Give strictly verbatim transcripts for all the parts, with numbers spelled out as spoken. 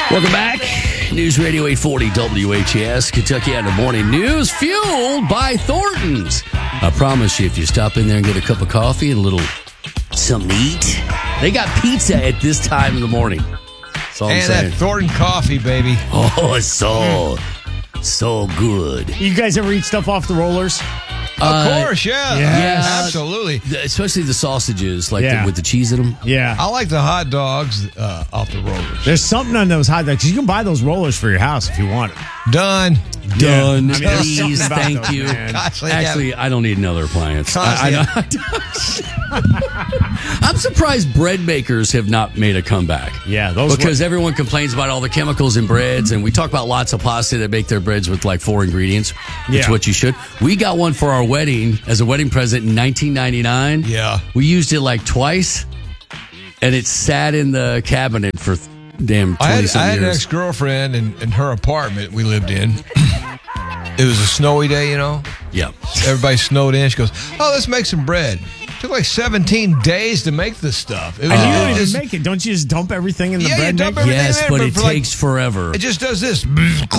Welcome back. News Radio eight forty W H S, Kentucky out of the morning news, fueled by Thornton's. I promise you, if you stop in there and get a cup of coffee and a little something to eat, they got pizza at this time in the morning. That's all I'm And saying. that Thornton coffee, baby. Oh, it's so, so good. You guys ever eat stuff off the rollers? Of Uh, course, yeah. yes. Absolutely. The- Especially the sausages, like Yeah. the, with the cheese in them. Yeah. I like the hot dogs uh, off the rollers. There's something on those hot dogs. You can buy those rollers for your house if you want them. Done. Done. Yeah. I mean, there's Please, something about thank those, you. man. Constantly Actually, I don't need another appliance. I, Constantly I, I'm surprised bread makers have not made a comeback. Yeah, those because everyone complains about all the chemicals in breads, and we talk about lots of pasta that make their breads with like four ingredients. It's Yeah. what you should. We got one for our wedding as a wedding present in nineteen ninety-nine. Yeah. We used it like twice, and it sat in the cabinet for damn I had, twenty some I had an years. ex-girlfriend in, in her apartment we lived in. It was a snowy day, you know. Yeah. Everybody snowed in. She goes, oh, let's make some bread. It took like seventeen days to make this stuff. It was, And you it don't just- even make it. Don't you just dump everything in the Yeah, you bread dump maker? everything Yes, in, but but it for like- takes forever. It just does this.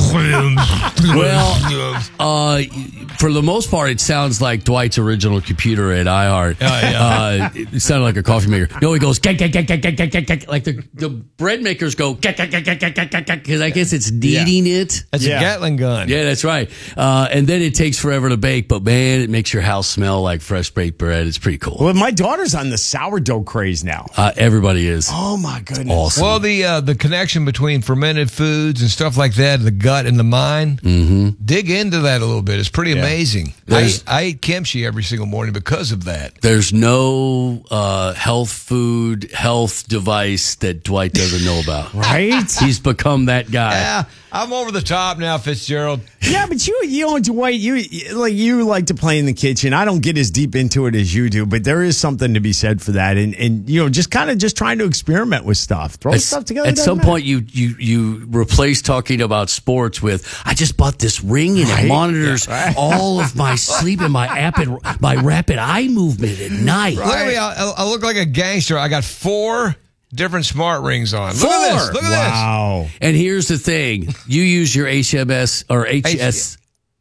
Well, uh, for the most part, it sounds like Dwight's original computer at iHeart. Oh, yeah. Uh, it sounded like a coffee maker. No, he goes, "Gak, gak, gak, gak, gak, gak, gak, gak," like the, the bread makers go, "Gak, gak, gak, gak, gak, gak, gak, gak," because I guess it's kneading it. That's Yeah. a Gatling gun. Yeah, that's right. Uh, and then it takes forever to bake, but man, it makes your house smell like fresh baked bread. It's pretty cool. Well, my daughter's on the sourdough craze now. Uh, everybody is. Oh, my goodness. Awesome. Well, the uh, the connection between fermented foods and stuff like that, the gut and the mind, mm-hmm. dig into that a little bit. It's pretty amazing. I, There's- I eat kimchi every single morning because of that. There's no uh, health food, health device that Dwight doesn't know about. Right? He's become that guy. Yeah, I'm over the top now, Fitzgerald. Yeah, but you, you know, Dwight, you like you like to play in the kitchen. I don't get as deep into it as you do, but there is something to be said for that. And and you know, just kind of just trying to experiment with stuff, throw At, stuff together. at doesn't some matter. point, you you you replace talking about sports with, "I just bought this ring and it Right? monitors Yeah, right. all of my sleep and my rapid my rapid eye movement at night." Look at me. I, I look like a gangster. I got four different smart rings on. Look at this. Four? Look at Wow. And here's the thing: you use your H M S or H S this.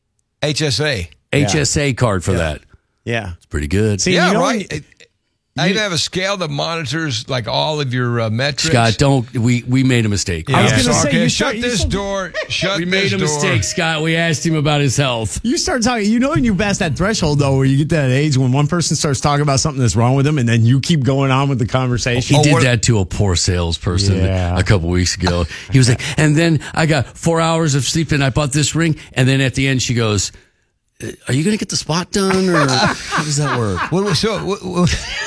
H S A. H S A card for that. Yeah. It's pretty good. See, Yeah, you know, right. when It- I even have a scale that monitors like all of your uh, metrics. Scott, don't we we made a mistake. I was Yeah, gonna so, say, okay, you shut start- you this start- door. Shut We this made a door. mistake, Scott. We asked him about his health. You start talking, you know, when you pass that threshold, though, where you get that age when one person starts talking about something that's wrong with them, and then you keep going on with the conversation. He Oh, did what- that to a poor salesperson Yeah. a couple weeks ago. He was like, and then I got four hours of sleep and I bought this ring. And then at the end, she goes, "Are you going to get the spot done or how does that work?" When, we- so, when,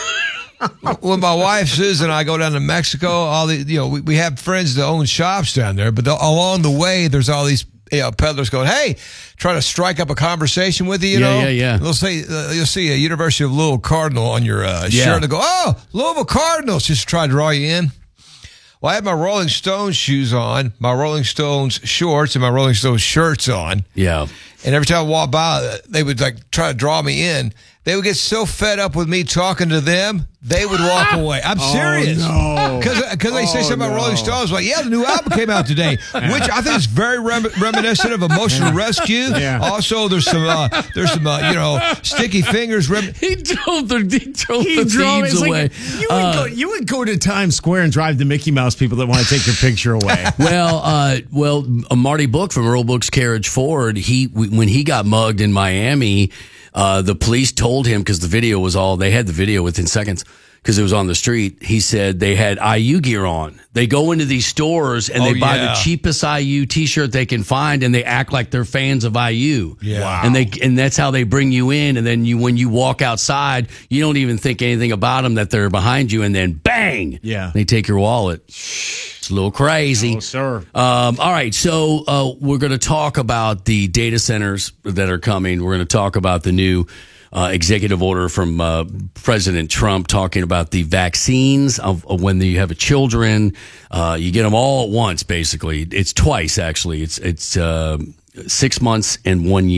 when my wife Susan and I go down to Mexico, all the you know we, we have friends that own shops down there, but the, along the way there's all these you know peddlers going, "Hey, try to strike up a conversation with you." You Yeah, know, yeah, yeah. They'll say uh, you'll see a University of Louisville Cardinal on your uh, Yeah. shirt. They go, "Oh, Louisville Cardinals," just to try to draw you in. Well, I had my Rolling Stones shoes on, my Rolling Stones shorts, and my Rolling Stones shirts on. Yeah. And every time I walk by, they would like try to draw me in. They would get so fed up with me talking to them, they would walk away. I'm serious. no. Because they say Oh, something about no. Rolling Stones. Like, yeah, the new album came out today, which I think is very rem- reminiscent of Emotional Rescue. Yeah. Also, there's some, uh, there's some, uh, you know, Sticky Fingers. Rem- He drove the, he drove He the drove thieves it's like, away. you, would Uh, go, you would go to Times Square and drive the Mickey Mouse people that want to take your picture away. well, uh, well, uh, Marty Book from Earl Book's Carriage Ford, he when he got mugged in Miami, uh, the police told him, because the video was all, they had the video within seconds because it was on the street. He said they had I U gear on. They go into these stores and Oh, they buy yeah. the cheapest I U T-shirt they can find, and they act like they're fans of I U. Yeah. Wow. And they and that's how they bring you in. And then you, when you walk outside, you don't even think anything about them, that they're behind you, and then bang, Yeah. they take your wallet. It's a little crazy. Oh, sir. Um, all right, so uh, we're going to talk about the data centers that are coming. We're going to talk about the new uh, executive order from uh, President Trump talking about the vaccines of, of when you have a children. Uh, you get them all at once, basically. It's twice, actually. It's it's uh, six months and one year.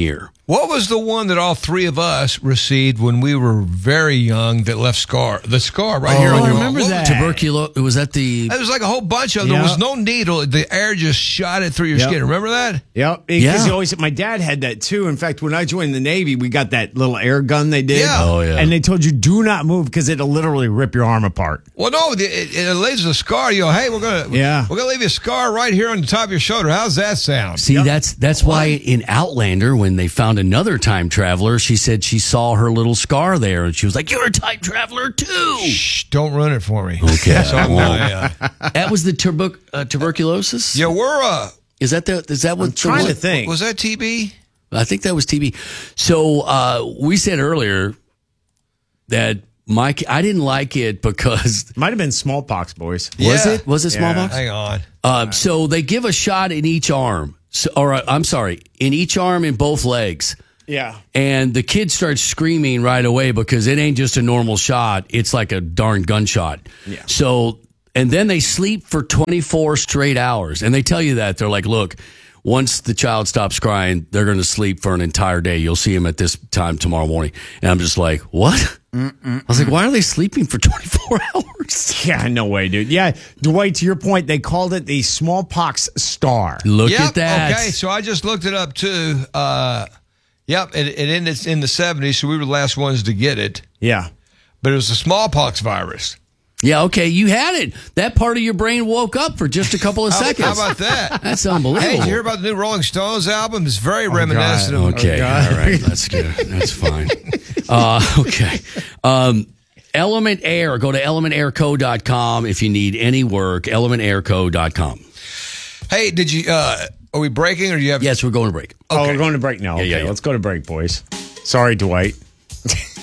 What was the one that all three of us received when we were very young that left scar? The scar right Oh, here on I your remember arm. that. Tuberculosis. Was that the? There was like a whole bunch of them. There Yeah. was no needle. The air just shot it through your Yep. skin. Remember that? Yep. Because Yeah. you always, my dad had that too. In fact, when I joined the Navy, we got that little air gun they did. Yeah. Oh, yeah. And they told you do not move because it'll literally rip your arm apart. Well, no, it, it, it leaves a scar. You go, hey, we're gonna, Yeah. we're gonna leave you a scar right here on the top of your shoulder. How's that sound? See, that's that's why in Outlander, when they found another time traveler, she said she saw her little scar there, and she was like, "You're a time traveler too." Shh, don't ruin it for me. Okay, That's I all won't. my, uh, That was the tuber- uh, tuberculosis. yeah, we're uh, Is that the? Is that what? I'm trying to think. was that T B? I think that was T B. So uh, we said earlier that Mike, I didn't like it because Might have been smallpox, boys. was Yeah. it was it Yeah. smallpox? Hang on. Uh, so they give a shot in each arm, so, or uh, I'm sorry, in each arm in both legs. Yeah. And the kid starts screaming right away because it ain't just a normal shot. It's like a darn gunshot. Yeah. So, and then they sleep for twenty-four straight hours. And they tell you that. They're like, look, once the child stops crying, they're going to sleep for an entire day. You'll see them at this time tomorrow morning. And I'm just like, what? Mm-mm-mm. I was like, why are they sleeping for twenty-four hours? Yeah, no way, dude. Yeah, Dwight, to your point, they called it the smallpox star. Look Yep, at that. Okay, so I just looked it up too. Uh, yep, it, it ended in the seventies, so we were the last ones to get it. Yeah. But it was the smallpox virus. Yeah, okay, you had it. That part of your brain woke up for just a couple of How, seconds. how about that? That's unbelievable. Hey, did you hear about the new Rolling Stones album? It's very reminiscent of Okay, all right, that's good. That's fine. Uh, okay. Um, Element Air, go to element air co dot com if you need any work, element air co dot com. Hey, did you? Uh, are we breaking or do you have? Yes, we're going to break. Oh, Okay. we're going to break now. Yeah, Okay, yeah, yeah. let's go to break, boys. Sorry, Dwight.